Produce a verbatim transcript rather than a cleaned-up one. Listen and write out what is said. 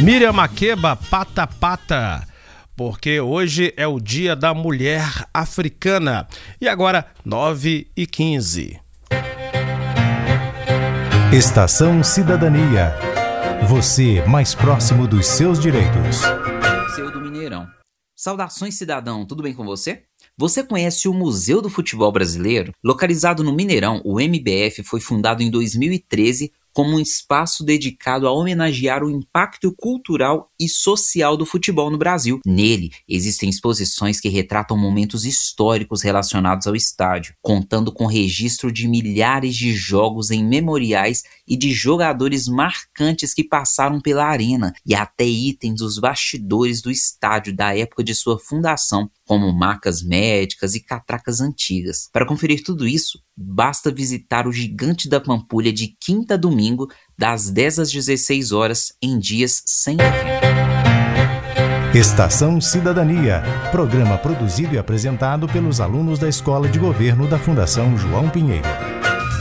Miriam Makeba, Pata Pata, porque hoje é o Dia da Mulher Africana. E agora, nove e quinze. Estação Cidadania. Você mais próximo dos seus direitos. Museu do Mineirão. Saudações, cidadão, tudo bem com você? Você conhece o Museu do Futebol Brasileiro? Localizado no Mineirão, o M B F foi fundado em dois mil e treze como um espaço dedicado a homenagear o impacto cultural e social do futebol no Brasil. Nele, existem exposições que retratam momentos históricos relacionados ao estádio, contando com registro de milhares de jogos em memoriais e de jogadores marcantes que passaram pela arena, e até itens dos bastidores do estádio da época de sua fundação, como marcas médicas e catracas antigas. Para conferir tudo isso, basta visitar o Gigante da Pampulha de quinta a domingo, das dez às dezesseis horas, em dias sem evento. Estação Cidadania, programa produzido e apresentado pelos alunos da Escola de Governo da Fundação João Pinheiro.